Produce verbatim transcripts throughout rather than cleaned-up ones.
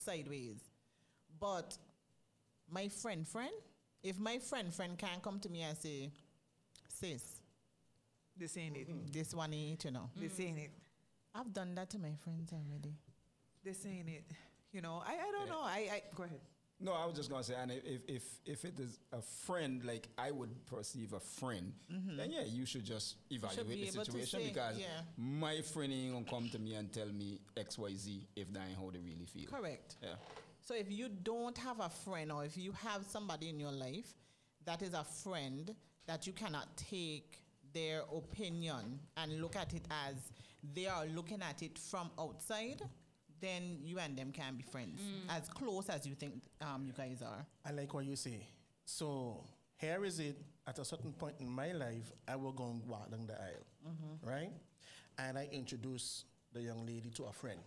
sideways. But my friend, friend, if my friend, friend can't come to me and say, sis, this ain't it. This one ain't, you know. This ain't it. I've done that to my friends already. This ain't it. You know, I, I don't know. I, I go ahead. No, I was just gonna say, and if if if it is a friend, like I would perceive a friend, mm-hmm. then yeah, you should just evaluate be the able to situation say, because yeah. my friend ain't gonna come to me and tell me X, Y, Z if that ain't how they really feel. Correct. Yeah. So if you don't have a friend, or if you have somebody in your life that is a friend that you cannot take their opinion and look at it as they are looking at it from outside, then you and them can be friends, mm. as close as you think um, you guys are. I like what you say. So here is it, at a certain point in my life, I will go and walk down the aisle, mm-hmm. right? And I introduce the young lady to a friend.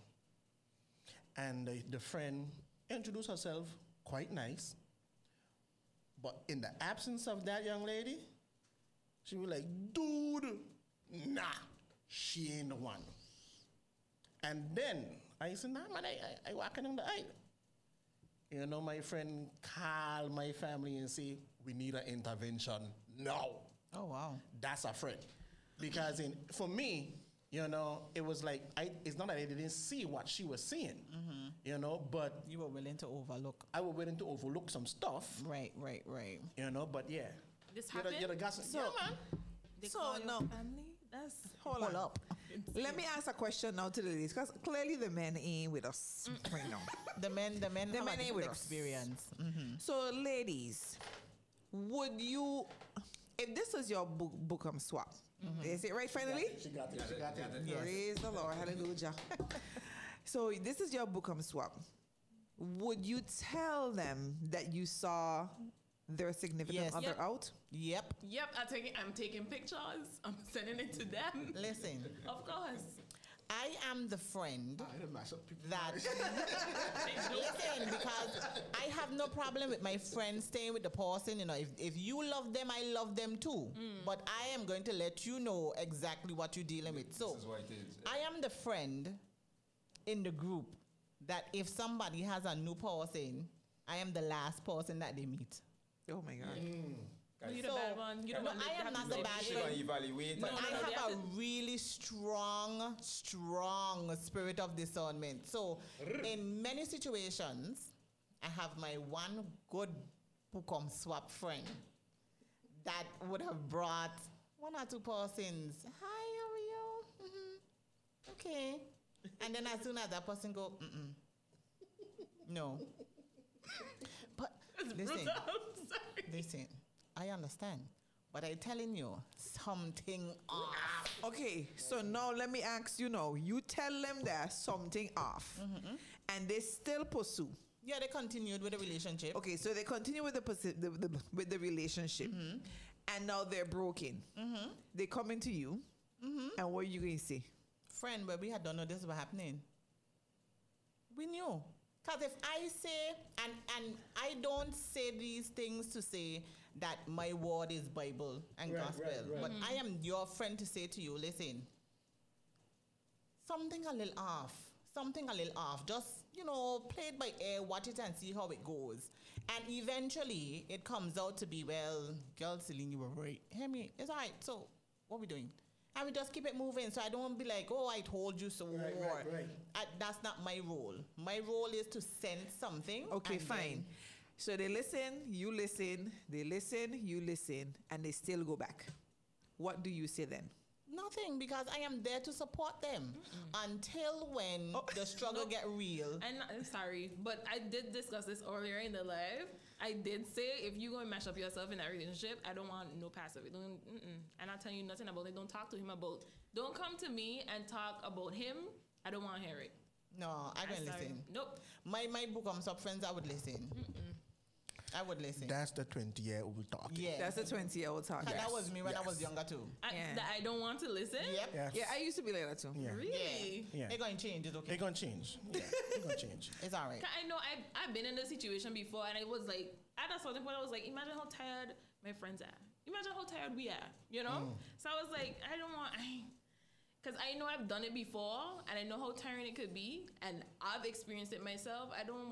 And the, the friend introduced herself, quite nice. But in the absence of that young lady, she was like, dude, nah, she ain't the one. And then I said, nah, man, I, I, I walk in the aisle. You know, my friend call my family and say, we need an intervention now. Oh, wow. That's a friend. Because in for me, you know, it was like, I, it's not that I didn't see what she was seeing, mm-hmm. you know, but... You were willing to overlook. I was willing to overlook some stuff. Right, right, right. You know, but yeah. This you're happened? The, you're the gossip. So, yeah, man. They so call no. your family? That's hold, hold on. up. Let me ask a question now to the ladies, because clearly the men ain't with us right now. The men, the men, the have men a ain't with experience. us. Mm-hmm. So, ladies, would you, if this was your book, bookum swap, mm-hmm. is it right finally? She got it. She got it. Yes. Praise the Lord, hallelujah. So this is your bookum swap. Would you tell them that you saw their significant Yes. other Yep. out? Yep. Yep, I take it, I'm taking pictures. I'm sending it to them. Listen, Of course. I am the friend I didn't mash up people. that listen, because I have no problem with my friends staying with the person. You know, if, if you love them, I love them too. Mm. But I am going to let you know exactly what you're dealing with. So This is what it is. I am the friend in the group that if somebody has a new person, I am the last person that they meet. Oh my God. No, you're So- the bad one. You're the No, one that I am have not to the say bad She shit. gonna evaluate. But No, I no, no, they have have a to- really strong, strong spirit of discernment. So in many situations, I have my one good Pukom swap friend that would have brought one or two persons. Hi, how are you? Mm-hmm. Okay. And then as soon as that person go, mm-mm. No. But listen, I'm sorry. listen, I understand. But I'm telling you, something off. Okay, so now let me ask you now. You tell them there's something off, Mm-hmm. and they still pursue. Yeah, they continued with the relationship. Okay, so they continue with the, persi- the, the with the relationship, Mm-hmm. and now they're broken. They come into you, Mm-hmm. and what are you going to say? Friend, but we had done know this was happening. We knew. Because if I say, and, and I don't say these things to say that my word is Bible and Right, gospel, right, right. but I am your friend to say to you, listen, something a little off. Something a little off. Just, you know, play it by ear, watch it and see how it goes. And eventually, it comes out to be, well, girl, Celine, you were right. Hear me? It's all right. So, what are we doing? And we just keep it moving. So I don't be like, oh, I told you so. Right, right, right. I, that's not my role. My role is to send something. Okay, and fine. then- So they listen, you listen, they listen, you listen, and they still go back. What do you say then? Nothing, because I am there to support them until when Oh. the struggle No. get real. And I'm sorry, but I did discuss this earlier in the live. I did say if you're going to mash up yourself in that relationship, I don't want no passive. Don't, mm-mm. I'm not telling you nothing about it. Don't talk to him about. Don't come to me and talk about him. I don't want to hear it. No, I I'm don't sorry. listen. Nope. My my book comes up friends, I would listen. I would listen. That's the twenty-year-old talking. yeah. That's a twenty-year-old talk. And that Yes, was me when I yes. was younger too. I, Yeah. That I don't want to listen. Yep. Yes. Yeah, I used to be like that too. Yeah. Really? Yeah. They're going to change. It's okay. They're gonna change. Yeah, they're gonna change. It's all right. I know I've, I've been in this situation before, and it was like, at a certain point, I was like, imagine how tired my friends are. Imagine how tired we are, you know? So I was like, I don't want, because I know I've done it before, and I know how tiring it could be, and I've experienced it myself. I don't